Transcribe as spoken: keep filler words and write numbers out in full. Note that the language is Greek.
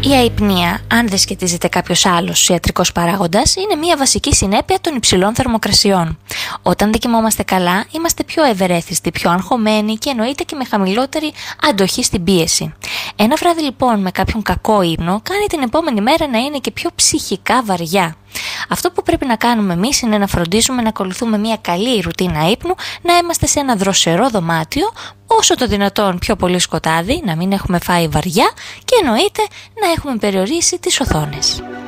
Η αϊπνία, αν δεν σχετίζεται κάποιος άλλος ιατρικός παράγοντας, είναι μια βασική συνέπεια των υψηλών θερμοκρασιών. Όταν δεν κοιμόμαστε καλά, είμαστε πιο ευερέθιστοι, πιο αγχωμένοι και εννοείται και με χαμηλότερη αντοχή στην πίεση. Ένα βράδυ λοιπόν με κάποιον κακό ύπνο κάνει την επόμενη μέρα να είναι και πιο ψυχικά βαριά. Αυτό που πρέπει να κάνουμε εμείς είναι να φροντίσουμε να ακολουθούμε μια καλή ρουτίνα ύπνου, να είμαστε σε ένα δροσερό δωμάτιο, όσο το δυνατόν πιο πολύ σκοτάδι, να μην έχουμε φάει βαριά και εννοείται να έχουμε περιορίσει τις οθόνες.